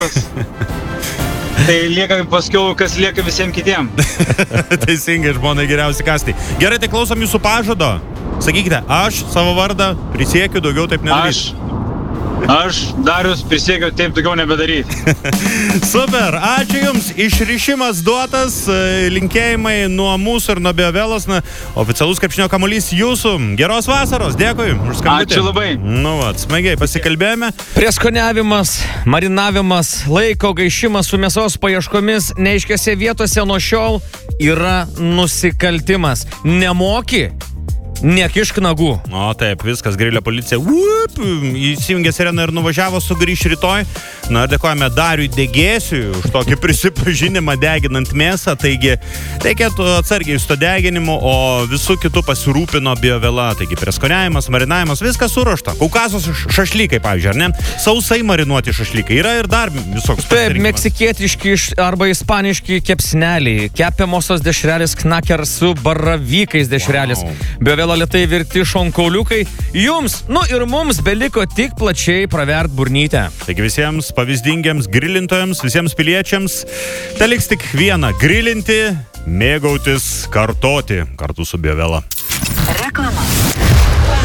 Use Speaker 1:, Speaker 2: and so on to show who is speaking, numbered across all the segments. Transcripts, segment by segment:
Speaker 1: Tai lieka paskiau, kas lieka visiems kitiems.
Speaker 2: Teisingai, žmonai geriausi kasti. Gerai, tai klausom jūsų pažado. Sakykite, aš savo vardą prisiekiu daugiau taip nedarysiu.
Speaker 1: Aš, Darius, prisiekiau taip daugiau nebedaryti.
Speaker 2: Super, ačiū Jums, išrišimas duotas, linkėjimai nuo mūsų ir nuo Biovelos, oficialus krepšinio kamuolys Jūsų. Geros vasaros, dėkui už skambutį.
Speaker 1: Ačiū labai.
Speaker 2: Nu, smagiai pasikalbėjome.
Speaker 3: Prieskoniavimas, marinavimas, laiko gaišimas su mėsos paieškomis neaiškiose vietose nuo šiol yra nusikaltimas. Nemoki? Nekišk nagų.
Speaker 2: O taip, viskas, Grilio policija įsijungė sireną ir nuvažiavo, sugrįš rytoj. Na ir dėkojame Dariui Degėsiui už tokį prisipažinimą deginant mėsą. Taigi, reikėtų atsargiai su to deginimu, o visų kitų pasirūpino Biovela. Taigi, prieskoniavimas, marinavimas, viskas suruošta. Kaukasos šašlykai, pavyzdžiui, ar ne? Sausai marinuoti šašlykai. Yra ir dar visoks
Speaker 3: pasirinkimas. Taip, meksikietiški arba ispaniški kepsneliai, kepiamosios dešrelės knaker su baravykais dešrelės. Wow. Biovela lėtai virti šonkauliukai. Jums, ir mums beliko tik plačiai pravert burnytę.
Speaker 2: Taigi visiems pavyzdingiams grilintojams, visiems piliečiams, teliks tik viena - grilinti, mėgautis, kartoti kartu su Biovela.
Speaker 4: Reklama.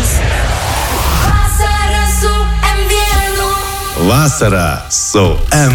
Speaker 4: Vasara su M1.
Speaker 5: Vasara su M1.